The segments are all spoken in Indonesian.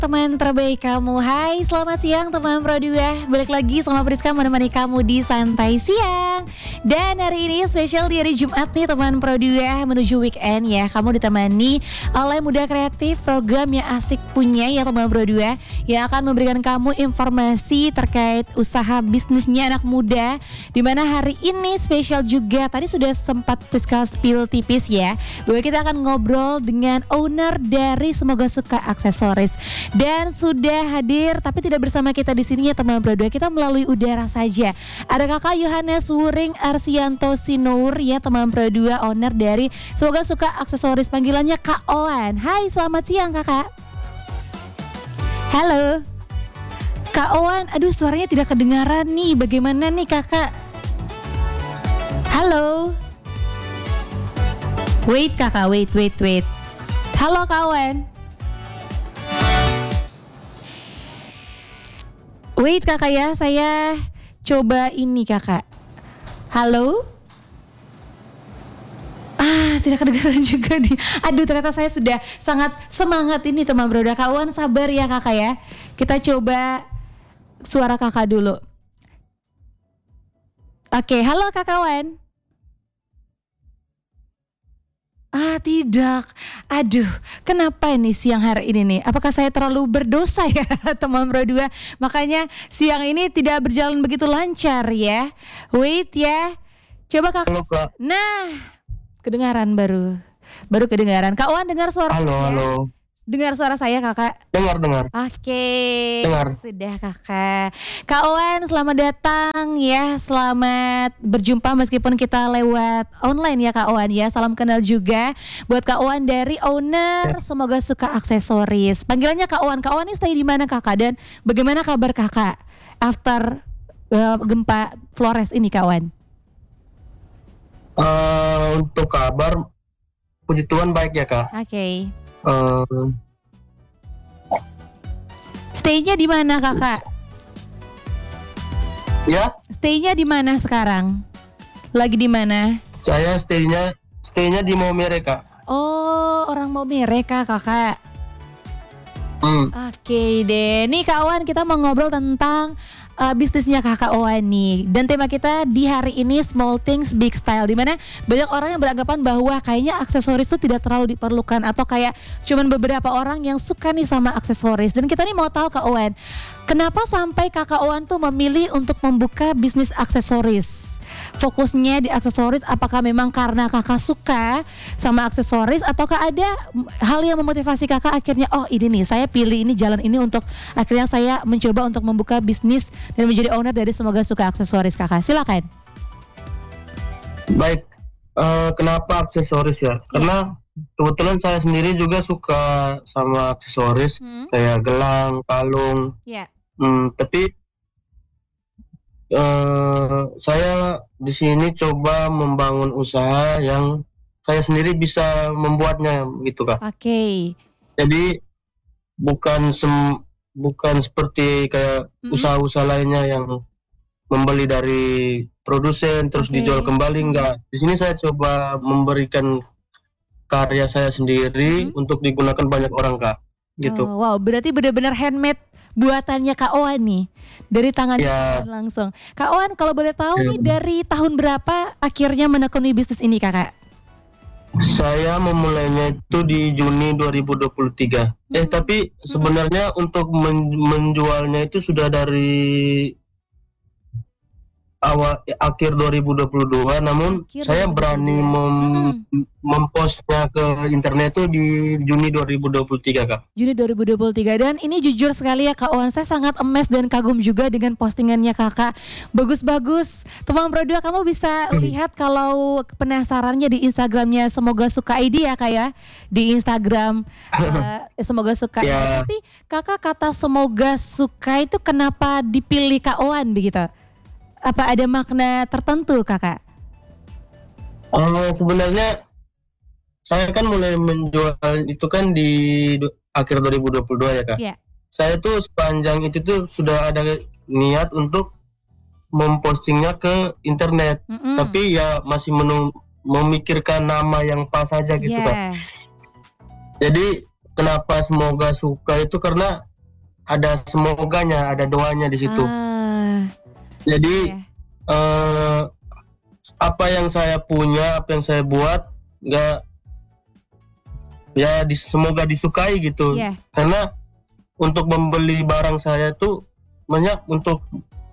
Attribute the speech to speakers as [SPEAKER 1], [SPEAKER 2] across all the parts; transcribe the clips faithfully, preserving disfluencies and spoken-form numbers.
[SPEAKER 1] teman terbaik kamu. Hai, selamat siang teman Pro dua. Balik lagi sama Priska menemani kamu di Santai Siang. Dan hari ini spesial di hari Jumat nih teman Pro dua, menuju weekend ya. Kamu ditemani oleh Muda Kreatif, program yang asik punya ya teman Pro dua, yang akan memberikan kamu informasi terkait usaha bisnisnya anak muda. Dimana hari ini spesial juga, tadi sudah sempat Priska spill tipis ya, bahwa kita akan ngobrol dengan owner dari Semoga Suka Aksesoris. Dan sudah hadir tapi tidak bersama kita di sini ya teman Pro dua, kita melalui udara saja. Ada Kakak Yohanes Wuring Arsianto Sinur ya teman Pro dua, owner dari Semoga Suka Aksesoris, panggilannya Kak Owan. Hai, selamat siang Kakak. Halo Kak Owan, aduh suaranya tidak kedengaran nih, bagaimana nih Kakak? Halo. Wait Kakak, wait, wait, wait. Halo Kak Owan. Wait Kakak ya, saya coba ini Kakak. Halo. Ah, tidak kedengaran juga nih. Aduh, ternyata saya sudah sangat semangat ini teman Bro. Kak Owan sabar ya Kakak ya. Kita coba suara Kakak dulu. Oke, halo Kakak Owan. Ah tidak, aduh kenapa ini siang hari ini nih, apakah saya terlalu berdosa ya teman Pro dua, makanya siang ini tidak berjalan begitu lancar ya. Wait ya, coba Kak.
[SPEAKER 2] Halo, Kak.
[SPEAKER 1] Nah, kedengaran baru, baru kedengaran. Kak Wan dengar suara
[SPEAKER 2] Halo,
[SPEAKER 1] saya?
[SPEAKER 2] halo.
[SPEAKER 1] Dengar suara saya Kakak?
[SPEAKER 2] Dengar, dengar.
[SPEAKER 1] Oke,
[SPEAKER 2] Dengar.
[SPEAKER 1] sudah Kakak. Kak Owan selamat datang ya, selamat berjumpa meskipun kita lewat online ya Kak Owan ya. Salam kenal juga buat Kak Owan dari owner Semoga Suka Aksesoris. Panggilannya Kak Owan. Kak Owan ini stay di mana Kakak, dan bagaimana kabar Kakak after uh, gempa Flores ini Kak Owan?
[SPEAKER 2] Uh, untuk kabar, puji Tuhan baik ya Kak.
[SPEAKER 1] Oke. Okay.
[SPEAKER 2] Uh,
[SPEAKER 1] Stay-nya di mana Kakak?
[SPEAKER 2] ya?
[SPEAKER 1] Stay-nya di mana sekarang? Lagi di mana?
[SPEAKER 2] Saya stay-nya stay-nya di Maumere Kak.
[SPEAKER 1] Oh, orang Maumere Kakak.
[SPEAKER 2] Hmm.
[SPEAKER 1] Oke deh, nih Kak Owan, kita mau ngobrol tentang uh, bisnisnya Kakak Owan nih. Dan tema kita di hari ini Small Things Big Style, dimana banyak orang yang beranggapan bahwa kayaknya aksesoris itu tidak terlalu diperlukan, atau kayak cuman beberapa orang yang suka nih sama aksesoris. Dan kita nih mau tahu Kak Owan, kenapa sampai Kakak Owan tuh memilih untuk membuka bisnis aksesoris? Fokusnya di aksesoris, apakah memang karena Kakak suka sama aksesoris, ataukah ada hal yang memotivasi Kakak akhirnya, oh ini nih saya pilih ini jalan ini untuk akhirnya saya mencoba untuk membuka bisnis dan menjadi owner dari Semoga Suka Aksesoris Kakak? Silakan.
[SPEAKER 2] Baik, uh, kenapa aksesoris ya? Karena kebetulan saya sendiri juga suka sama aksesoris, hmm. kayak gelang, kalung.
[SPEAKER 1] Yeah.
[SPEAKER 2] Hmm, tapi Uh, saya di sini coba membangun usaha yang saya sendiri bisa membuatnya gitu Kak.
[SPEAKER 1] Oke. Okay.
[SPEAKER 2] Jadi bukan sem, bukan seperti kayak mm-hmm. usaha-usaha lainnya yang membeli dari produsen terus okay. dijual kembali, enggak. Di sini saya coba memberikan karya saya sendiri mm-hmm. untuk digunakan banyak orang Kak. Gitu.
[SPEAKER 1] Oh, wow, berarti benar-benar handmade buatannya Kak Owan nih, dari tangan
[SPEAKER 2] ya.
[SPEAKER 1] langsung. Kak Owan, kalau boleh tahu ya. nih dari tahun berapa akhirnya menekuni bisnis ini Kakak?
[SPEAKER 2] Saya memulainya itu di Juni dua ribu dua puluh tiga. Hmm. Eh tapi sebenarnya hmm. untuk men- menjualnya itu sudah dari awal akhir dua ribu dua puluh dua, namun akhir saya berani mem- hmm. mempostnya ke internet itu di Juni dua ribu dua puluh tiga Kak.
[SPEAKER 1] Juni dua ribu dua puluh tiga, dan ini jujur sekali ya Kak Owan, saya sangat amazed dan kagum juga dengan postingannya Kakak. Bagus-bagus. Teman Pro dua, kamu bisa hmm. lihat kalau penasarannya di Instagramnya Semoga Suka I D ya Kak ya. Di Instagram uh, Semoga Suka.
[SPEAKER 2] Ya.
[SPEAKER 1] Tapi Kakak kata Semoga Suka itu kenapa dipilih Kak Owan begitu? Apa ada makna tertentu Kakak?
[SPEAKER 2] Uh, sebenarnya saya kan mulai menjual itu kan di du- akhir dua ribu dua puluh dua ya Kak. Yeah. Saya tuh sepanjang itu tuh sudah ada niat untuk mempostingnya ke internet. Mm-mm. Tapi ya masih menung- memikirkan nama yang pas saja gitu yeah. Kak. Jadi kenapa Semoga Suka itu karena ada semoganya, ada doanya di situ.
[SPEAKER 1] Ah,
[SPEAKER 2] Jadi
[SPEAKER 1] iya.
[SPEAKER 2] eh, apa yang saya punya, apa yang saya buat, nggak ya dis- semoga disukai gitu.
[SPEAKER 1] Iya.
[SPEAKER 2] Karena untuk membeli barang saya tuh banyak untuk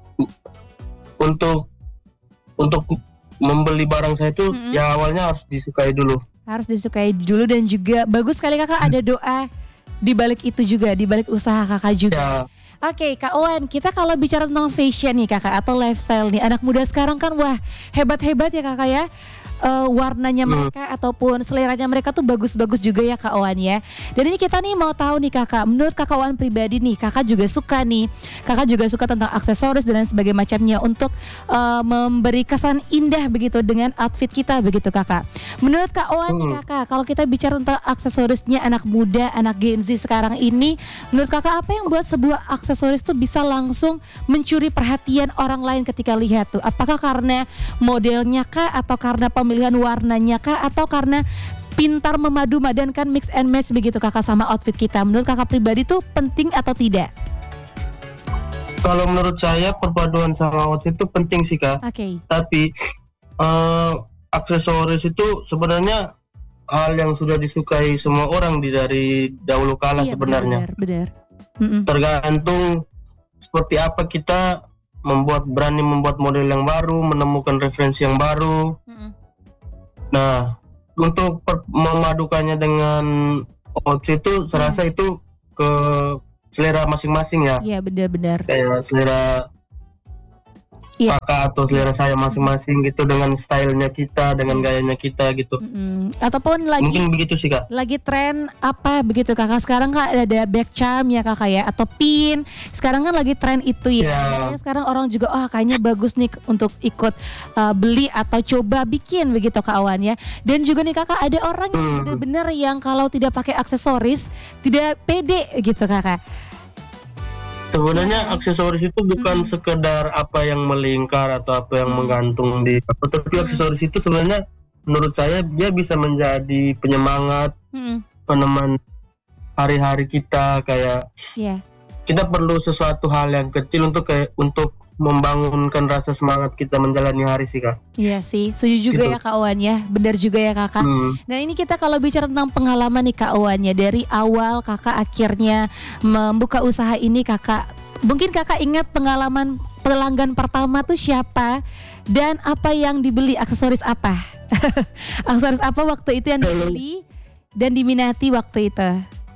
[SPEAKER 2] untuk untuk membeli barang saya tuh
[SPEAKER 1] Mm-mm.
[SPEAKER 2] ya awalnya harus disukai dulu.
[SPEAKER 1] Harus disukai dulu dan juga bagus sekali kakak ada doa di balik itu juga, di balik usaha kakak juga.
[SPEAKER 2] Ya,
[SPEAKER 1] Oke Kak Owen, kita kalau bicara tentang fashion nih kakak atau lifestyle nih, anak muda sekarang kan wah hebat-hebat ya kakak ya. Eh, warnanya
[SPEAKER 2] Hmm.
[SPEAKER 1] mereka ataupun seleranya mereka tuh bagus-bagus juga ya Kak Owen ya. Dan ini kita nih mau tahu nih kakak, menurut Kakak Owen pribadi nih, kakak juga suka nih, kakak juga suka tentang aksesoris dan lain sebagainya macamnya untuk eh, memberi kesan indah begitu dengan outfit kita begitu kakak. Menurut Kak Owen nih
[SPEAKER 2] Hmm.
[SPEAKER 1] kakak, kalau kita bicara tentang aksesorisnya anak muda, anak Gen Z sekarang ini, menurut kakak apa yang buat sebuah aksesoris tuh bisa langsung mencuri perhatian orang lain ketika lihat tuh? Apakah karena modelnya kah, atau karena pemilihan warnanya kah, atau karena pintar memadu-madankan mix and match begitu kakak sama outfit kita? Menurut kakak pribadi tuh penting atau tidak?
[SPEAKER 2] kalau menurut saya perpaduan sama outfit itu penting sih Kak.
[SPEAKER 1] Oke.
[SPEAKER 2] Tapi eh, aksesoris itu sebenarnya hal yang sudah disukai semua orang di dari dahulu kala
[SPEAKER 1] Iya,
[SPEAKER 2] sebenarnya.
[SPEAKER 1] benar, benar. Mm-mm.
[SPEAKER 2] Tergantung seperti apa kita membuat berani membuat model yang baru, menemukan referensi yang baru.
[SPEAKER 1] Mm-mm.
[SPEAKER 2] Nah, untuk per- memadukannya dengan outfit itu saya rasa itu ke selera masing-masing ya.
[SPEAKER 1] Iya, benar-benar.
[SPEAKER 2] Kayak selera
[SPEAKER 1] Iya.
[SPEAKER 2] kakak atau selera saya masing-masing gitu, dengan stylenya kita, dengan gayanya kita gitu.
[SPEAKER 1] Mm-mm. Ataupun lagi
[SPEAKER 2] Mungkin begitu sih Kak.
[SPEAKER 1] lagi tren apa begitu kakak sekarang kak, ada back charm ya kakak ya, atau pin sekarang kan lagi tren itu ya.
[SPEAKER 2] Ya.
[SPEAKER 1] Makanya sekarang orang juga oh kayaknya bagus nih untuk ikut uh, beli atau coba bikin begitu Kak Awan ya. Dan juga nih kakak ada orang yang
[SPEAKER 2] Hmm.
[SPEAKER 1] benar-benar yang kalau tidak pakai aksesoris tidak pede gitu kakak.
[SPEAKER 2] Sebenarnya aksesoris itu bukan
[SPEAKER 1] Mm-mm.
[SPEAKER 2] sekedar apa yang melingkar atau apa yang
[SPEAKER 1] Mm.
[SPEAKER 2] menggantung di apa, tapi aksesoris itu sebenarnya menurut saya dia bisa menjadi penyemangat,
[SPEAKER 1] Mm-mm.
[SPEAKER 2] peneman hari-hari kita. Kayak
[SPEAKER 1] Iya.
[SPEAKER 2] kita perlu sesuatu hal yang kecil untuk kayak untuk membangunkan rasa semangat kita menjalani hari sih Kak.
[SPEAKER 1] Iya sih, setuju juga
[SPEAKER 2] Gitu.
[SPEAKER 1] ya Kak Owan ya, benar juga ya kakak.
[SPEAKER 2] Hmm.
[SPEAKER 1] Nah ini kita kalau bicara tentang pengalaman nih Kak Owan ya, dari awal kakak akhirnya membuka usaha ini kakak, mungkin kakak ingat pengalaman pelanggan pertama tuh siapa dan apa yang dibeli, aksesoris apa? Aksesoris apa waktu itu yang dibeli dan diminati waktu itu?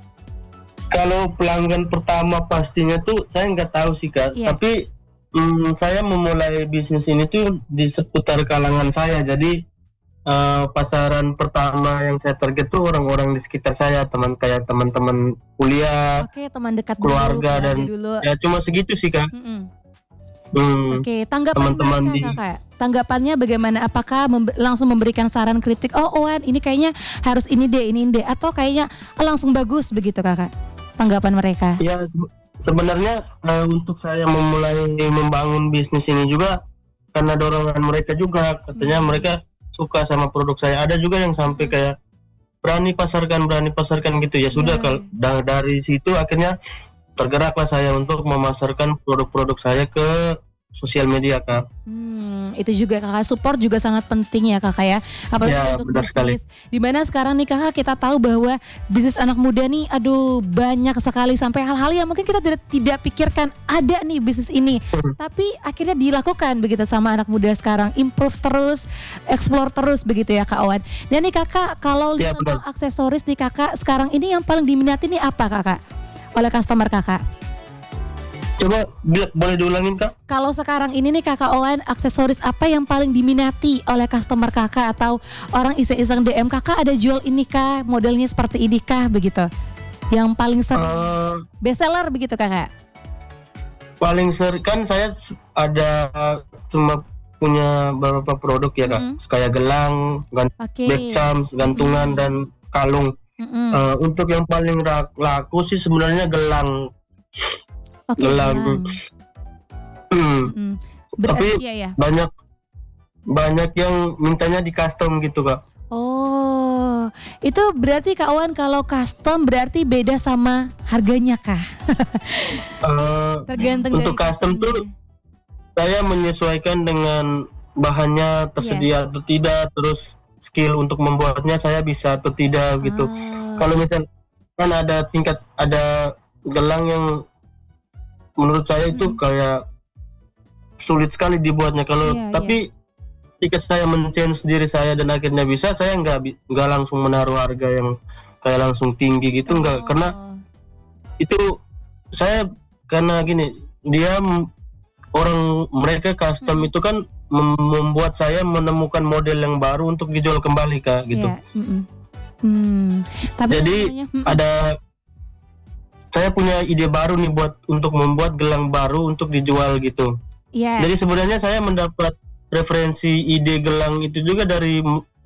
[SPEAKER 2] Kalau pelanggan pertama pastinya tuh saya nggak tahu sih Kak,
[SPEAKER 1] Iya.
[SPEAKER 2] tapi Hmm, saya memulai bisnis ini tuh di seputar kalangan saya. Jadi eh, pasaran pertama yang saya target tuh orang-orang di sekitar saya, teman kayak teman-teman kuliah,
[SPEAKER 1] Oke, teman dekat dulu,
[SPEAKER 2] keluarga, dan
[SPEAKER 1] dulu.
[SPEAKER 2] ya cuma segitu sih Kak.
[SPEAKER 1] Mm-mm.
[SPEAKER 2] Hmm,
[SPEAKER 1] Oke, tanggapan
[SPEAKER 2] teman-teman
[SPEAKER 1] mereka
[SPEAKER 2] di-
[SPEAKER 1] kakak, tanggapannya bagaimana? Apakah membe- langsung memberikan saran kritik? Oh, Owan, ini kayaknya harus ini deh, ini deh, atau kayaknya ah, langsung bagus begitu kakak? Tanggapan mereka?
[SPEAKER 2] Ya se- sebenarnya eh, untuk saya memulai membangun bisnis ini juga karena dorongan mereka juga. Katanya
[SPEAKER 1] Hmm.
[SPEAKER 2] mereka suka sama produk saya. Ada juga yang sampai
[SPEAKER 1] Hmm.
[SPEAKER 2] kayak berani pasarkan, berani pasarkan gitu. Ya sudah,
[SPEAKER 1] Iya.
[SPEAKER 2] kalau da- dari situ akhirnya tergeraklah saya untuk memasarkan produk-produk saya ke sosial media Kak.
[SPEAKER 1] Hmm, itu juga kakak, support juga sangat penting ya kakak ya, apalagi
[SPEAKER 2] Ya,
[SPEAKER 1] untuk
[SPEAKER 2] benar sekali.
[SPEAKER 1] bisnis. Dimana sekarang nih kakak kita tahu bahwa bisnis anak muda nih, aduh banyak sekali sampai hal-hal yang mungkin kita tidak tidak pikirkan ada nih bisnis ini,
[SPEAKER 2] Hmm.
[SPEAKER 1] tapi akhirnya dilakukan begitu sama anak muda sekarang, improve terus, explore terus begitu ya Kak Owan. Dan nih kakak kalau
[SPEAKER 2] Ya,
[SPEAKER 1] lihat tentang aksesoris nih kakak, sekarang ini yang paling diminati nih apa kakak oleh customer kakak?
[SPEAKER 2] Coba bi- boleh diulangin Kak?
[SPEAKER 1] Kalau sekarang ini nih kakak Owen, aksesoris apa yang paling diminati oleh customer kakak, atau orang iseng-iseng D M kakak ada jual ini kah, modelnya seperti ini kah begitu? Yang paling sering
[SPEAKER 2] Eh,
[SPEAKER 1] best seller begitu kakak?
[SPEAKER 2] paling sering kan saya su- ada cuma punya beberapa produk ya Kak.
[SPEAKER 1] Mm-mm.
[SPEAKER 2] Kayak gelang, gan-
[SPEAKER 1] Oke.
[SPEAKER 2] back charms, gantungan,
[SPEAKER 1] Mm-mm.
[SPEAKER 2] dan kalung.
[SPEAKER 1] Mm-mm.
[SPEAKER 2] Eh, untuk yang paling ra- laku sih sebenarnya gelang.
[SPEAKER 1] Oke.
[SPEAKER 2] gelang.
[SPEAKER 1] gelang.
[SPEAKER 2] Hmm,
[SPEAKER 1] Mm-mm. Berarti
[SPEAKER 2] Tapi-
[SPEAKER 1] ya ya.
[SPEAKER 2] banyak banyak yang mintanya di custom gitu Kak.
[SPEAKER 1] Oh Oh, itu berarti Kak Wan kalau custom berarti beda sama harganya kah?
[SPEAKER 2] uh,
[SPEAKER 1] Tergantung
[SPEAKER 2] untuk
[SPEAKER 1] dari
[SPEAKER 2] custom
[SPEAKER 1] customnya.
[SPEAKER 2] tuh saya menyesuaikan dengan bahannya tersedia
[SPEAKER 1] Iya.
[SPEAKER 2] atau tidak, terus skill untuk membuatnya saya bisa atau tidak gitu.
[SPEAKER 1] Oh.
[SPEAKER 2] Kalau misal kan ada tingkat, ada gelang yang menurut saya itu
[SPEAKER 1] Mm-mm.
[SPEAKER 2] kayak sulit sekali dibuatnya. Kalau
[SPEAKER 1] Iya,
[SPEAKER 2] tapi ketika saya men-change diri saya dan akhirnya bisa, saya nggak bi- nggak langsung menaruh harga yang kayak langsung tinggi gitu, nggak, karena
[SPEAKER 1] Oh.
[SPEAKER 2] itu saya karena gini, dia m- orang mereka custom
[SPEAKER 1] Mm-mm.
[SPEAKER 2] itu kan mem- membuat saya menemukan model yang baru untuk dijual kembali Kak gitu.
[SPEAKER 1] Iya. Mm-mm. Hmm. Tapi
[SPEAKER 2] Jadi
[SPEAKER 1] namanya, mm-mm.
[SPEAKER 2] ada, saya punya ide baru nih buat untuk membuat gelang baru untuk dijual gitu.
[SPEAKER 1] Iya.
[SPEAKER 2] Jadi sebenarnya saya mendapat referensi ide gelang itu juga dari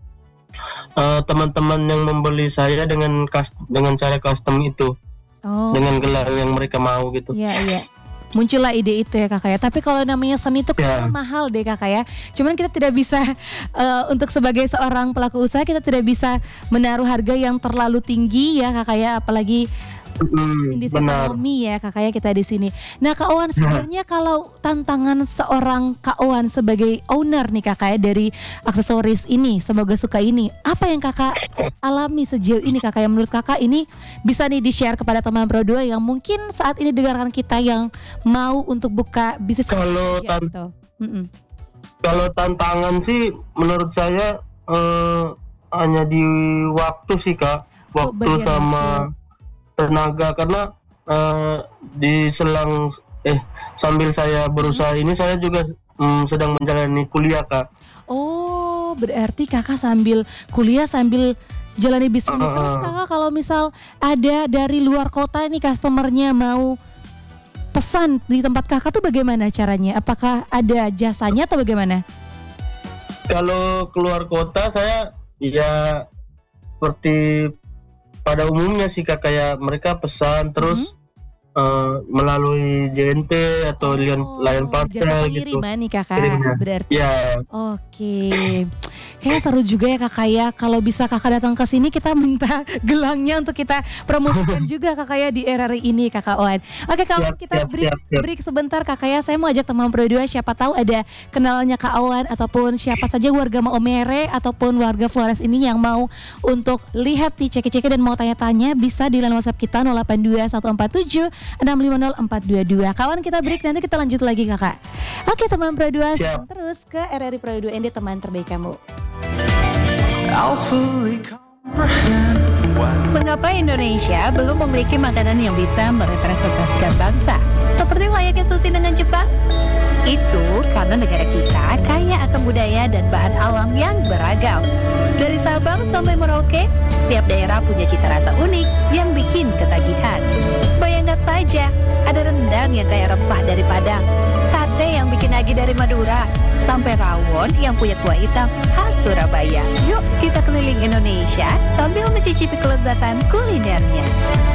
[SPEAKER 2] uh, teman-teman yang membeli saya dengan kas- dengan cara custom itu,
[SPEAKER 1] Oh.
[SPEAKER 2] dengan gelang yang mereka mau gitu.
[SPEAKER 1] Iya, iya. Muncullah ide itu ya kakak ya. Tapi kalau namanya seni itu
[SPEAKER 2] Ya.
[SPEAKER 1] kan mahal deh kakak ya. Cuman kita tidak bisa uh, untuk sebagai seorang pelaku usaha kita tidak bisa menaruh harga yang terlalu tinggi ya kakak ya. Apalagi
[SPEAKER 2] Hmm,
[SPEAKER 1] industri
[SPEAKER 2] benar.
[SPEAKER 1] ekonomi ya kakak ya kita di sini. Nah Kak Owan, sebenarnya kalau tantangan seorang Kak Owan sebagai owner nih kakak ya dari aksesoris ini, semoga suka ini, apa yang kakak alami sejauh ini kakak, yang menurut kakak ini bisa nih di-share kepada teman Pro dua yang mungkin saat ini dengarkan kita yang mau untuk buka bisnis
[SPEAKER 2] Kalau
[SPEAKER 1] ya,
[SPEAKER 2] tan-
[SPEAKER 1] gitu. Mm-mm.
[SPEAKER 2] kalau tantangan sih menurut saya eh, hanya di waktu sih Kak,
[SPEAKER 1] Oh,
[SPEAKER 2] waktu
[SPEAKER 1] bagian
[SPEAKER 2] sama
[SPEAKER 1] waktu.
[SPEAKER 2] tenaga, karena eh, di selang eh sambil saya berusaha ini saya juga mm, sedang menjalani kuliah Kak.
[SPEAKER 1] Oh, berarti kakak sambil kuliah sambil jalani bisnis ini.
[SPEAKER 2] Uh,
[SPEAKER 1] Terus kakak kalau misal ada dari luar kota nih customernya mau pesan di tempat kakak tuh bagaimana caranya? Apakah ada jasanya atau bagaimana?
[SPEAKER 2] Kalau keluar kota saya ya seperti pada umumnya sih Kak, kayak mereka pesan terus eh, melalui J N T atau lian layan
[SPEAKER 1] jasa
[SPEAKER 2] parcel gitu.
[SPEAKER 1] pengiriman nih kakak
[SPEAKER 2] Kirimnya.
[SPEAKER 1] berarti.
[SPEAKER 2] Ya,
[SPEAKER 1] Oke, kayaknya seru juga ya kakak ya. Kalau bisa kakak datang ke sini kita minta gelangnya untuk kita promosikan juga kakak ya di R R I ini kakak Owan. Oke, kalau
[SPEAKER 2] Siap,
[SPEAKER 1] kita
[SPEAKER 2] siap,
[SPEAKER 1] break,
[SPEAKER 2] siap, siap.
[SPEAKER 1] break sebentar kakak ya. Saya mau ajak teman Pro dua, siapa tahu ada kenalannya Kak Owan ataupun siapa saja warga Maumere ataupun warga Flores ini yang mau untuk lihat di cek-cek dan mau tanya-tanya, bisa di line WhatsApp kita nol delapan dua satu empat tujuh enam lima nol empat dua dua. Kawan, kita break, nanti kita lanjut lagi kakak. Oke teman Pro dua,
[SPEAKER 2] Siap.
[SPEAKER 1] terus ke R R I Pro dua N D, teman terbaik kamu.
[SPEAKER 3] Mengapa Indonesia belum memiliki makanan yang bisa merepresentasikan bangsa? Seperti layaknya sushi dengan Jepang? Itu karena negara kita kaya akan budaya dan bahan alam yang beragam. Dari Sabang sampai Merauke, setiap daerah punya cita rasa unik yang bikin ketagihan. Bayangkan saja, ada rendang yang kaya rempah dari Padang, sate yang bikin nagih dari Madura, sampai rawon yang punya kuah hitam khas Surabaya. Yuk kita keliling Indonesia sambil mencicipi kelezatan kulinernya.